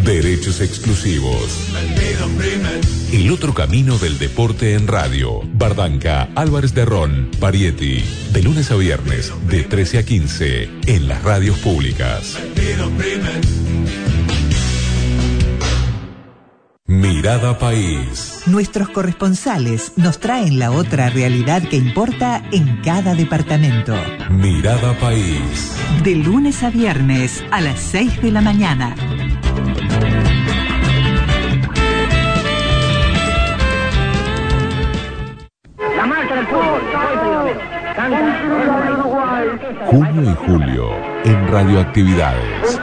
Derechos exclusivos. El otro camino del deporte en radio. Bardanca, Álvarez de Ron, Parietti. De lunes a viernes, de 13 a 15, en las radios públicas. Mirada País. Nuestros corresponsales nos traen la otra realidad que importa en cada departamento. Mirada País. De lunes a viernes a las 6 de la mañana. La marcha del fútbol. Junio y julio en Radioactividades.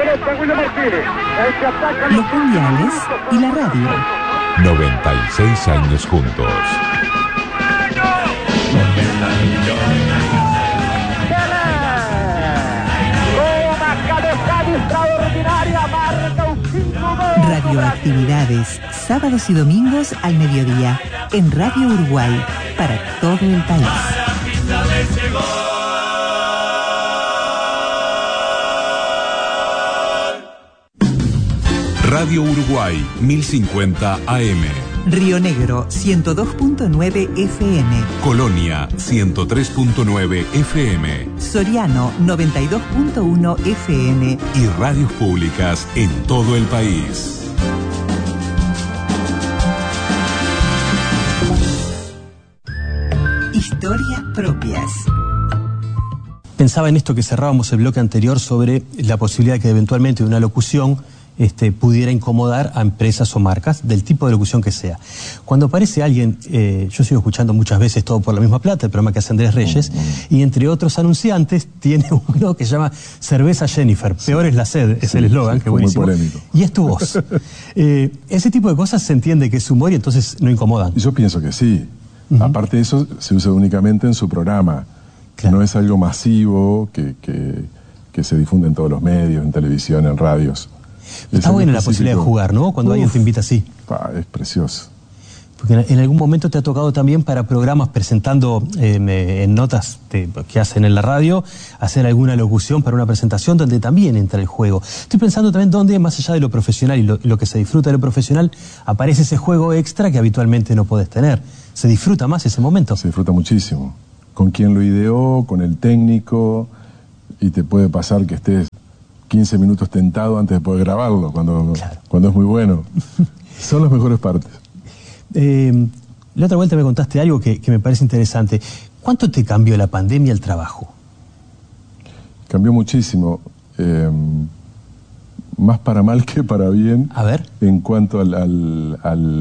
Los mundiales y la radio. 96 años juntos. Radioactividades, sábados y domingos al mediodía, en Radio Uruguay, para todo el país. Radio Uruguay, 1050 AM. Río Negro, 102.9 FM. Colonia, 103.9 FM. Soriano, 92.1 FM. Y radios públicas en todo el país. Historias propias. Pensaba en esto que cerrábamos el bloque anterior sobre la posibilidad de que eventualmente una locución pudiera incomodar a empresas o marcas del tipo de locución que sea. Cuando aparece alguien, yo sigo escuchando muchas veces Todo por la misma plata, el programa que hace Andrés Reyes, y entre otros anunciantes tiene uno que se llama Cerveza Jennifer, peor es la sed, es el eslogan, que buenísimo. Muy polémico. Y es tu voz. Ese tipo de cosas se entiende que es humor y entonces no incomodan. Yo pienso que sí. Aparte de eso, se usa únicamente en su programa. Claro. No es algo masivo que se difunde en todos los medios, en televisión, en radios. Está buena la posibilidad de jugar, ¿no? Cuando alguien te invita así. Es precioso. Porque en algún momento te ha tocado también para programas presentando en notas que hacen en la radio, hacer alguna locución para una presentación donde también entra el juego. Estoy pensando también dónde, más allá de lo profesional y lo que se disfruta de lo profesional, aparece ese juego extra que habitualmente no podés tener. ¿Se disfruta más ese momento? Se disfruta muchísimo. Con quien lo ideó, con el técnico, y te puede pasar que estés 15 minutos tentado antes de poder grabarlo, cuando es muy bueno. Son las mejores partes. La otra vuelta me contaste algo que me parece interesante. ¿Cuánto te cambió la pandemia el trabajo? Cambió muchísimo. Más para mal que para bien. A ver. En cuanto al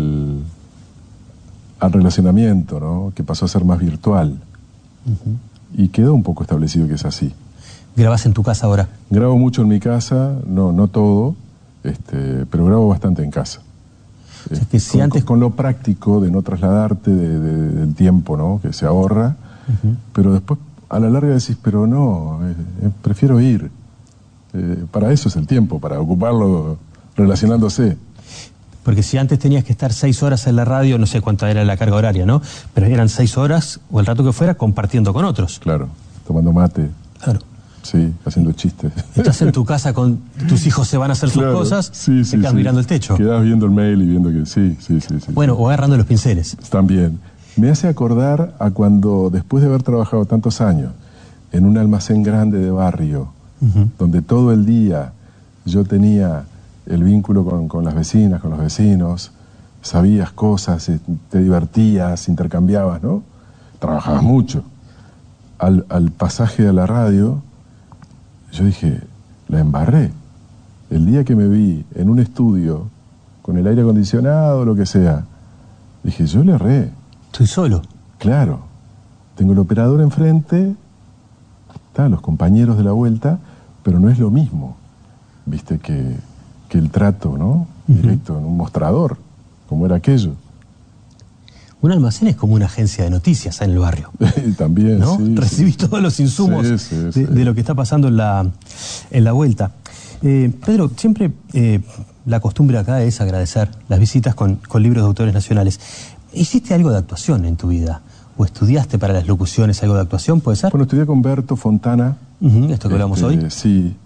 relacionamiento, ¿no? Que pasó a ser más virtual. Y quedó un poco establecido que es así. ¿Grabás en tu casa ahora? Grabo mucho en mi casa, no todo, pero grabo bastante en casa. O sea, que si antes... con lo práctico de no trasladarte, del tiempo, ¿no? Que se ahorra, pero después a la larga decís, pero no, prefiero ir. Para eso es el tiempo, para ocuparlo relacionándose. Porque si antes tenías que estar 6 horas en la radio, no sé cuánta era la carga horaria, ¿no? Pero eran 6 horas, o el rato que fuera, compartiendo con otros. Claro, tomando mate. Claro. Sí, haciendo chistes. Estás en tu casa con tus hijos, se van a hacer sus cosas, te quedas mirando el techo. Quedás viendo el mail y viendo que sí. Bueno, o agarrando los pinceles. También. Me hace acordar a cuando, después de haber trabajado tantos años en un almacén grande de barrio, donde todo el día yo tenía el vínculo con las vecinas, con los vecinos, sabías cosas, te divertías, intercambiabas, ¿no? Trabajabas mucho. Al pasaje a la radio, yo dije, la embarré. El día que me vi en un estudio, con el aire acondicionado, lo que sea, dije, yo le erré. Estoy solo. Claro. Tengo el operador enfrente, están los compañeros de la vuelta, pero no es lo mismo, viste, que el trato, ¿no? Directo en un mostrador, como era aquello. Un almacén es como una agencia de noticias en el barrio. También, ¿no? sí. Recibís todos los insumos de lo que está pasando en la vuelta. Pedro, siempre la costumbre acá es agradecer las visitas con libros de autores nacionales. ¿Hiciste algo de actuación en tu vida? ¿O estudiaste para las locuciones algo de actuación, puede ser? Bueno, estudié con Berto Fontana. Esto que hablamos hoy. Sí.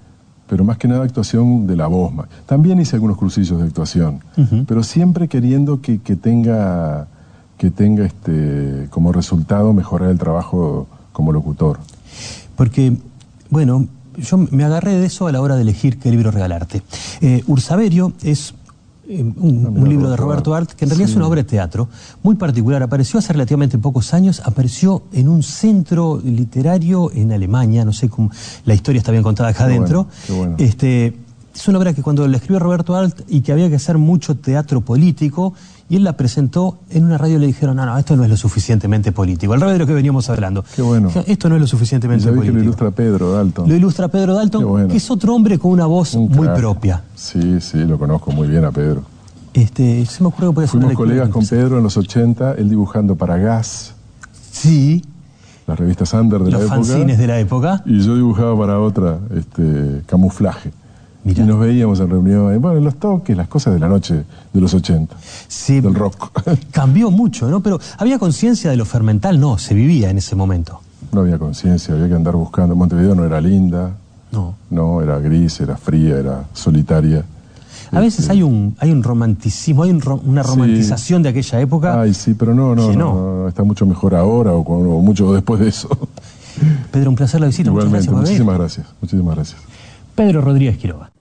pero más que nada actuación de la voz. También hice algunos cursillos de actuación, pero siempre queriendo que tenga como resultado mejorar el trabajo como locutor. Porque, bueno, yo me agarré de eso a la hora de elegir qué libro regalarte. Ursaverio es un libro de Roberto Arlt, que en realidad es una obra de teatro muy particular. Apareció hace relativamente pocos años, apareció en un centro literario en Alemania, no sé cómo, la historia está bien contada acá adentro. Bueno. Es una obra que cuando la escribió Roberto Arlt y que había que hacer mucho teatro político, y él la presentó en una radio y le dijeron, no, esto no es lo suficientemente político. Al revés de lo que veníamos hablando. Qué bueno. Esto no es lo suficientemente político. Que lo ilustra Pedro Dalton. Lo ilustra Pedro Dalton, que es otro hombre con una voz muy propia. Sí, lo conozco muy bien a Pedro. Se me ocurrió que podía ser una Fuimos colegas con Pedro en los 80, él dibujando para Gas. Sí. Las revistas Under de la época. Los fanzines de la época. Y yo dibujaba para otra, Camuflaje. Mirá. Y nos veíamos en reuniones, en los toques, las cosas de la noche de los 80, sí, del rock. Cambió mucho, ¿no? Pero ¿había conciencia de lo fermental? No, se vivía en ese momento. No había conciencia, había que andar buscando. Montevideo no era linda, no, era gris, era fría, era solitaria. A veces hay un romanticismo, una romantización de aquella época. Ay, sí, pero no, está mucho mejor ahora o mucho después de eso. Pedro, un placer la visita. Igualmente, muchísimas gracias. Muchísimas gracias. Pedro Rodríguez Quiroga.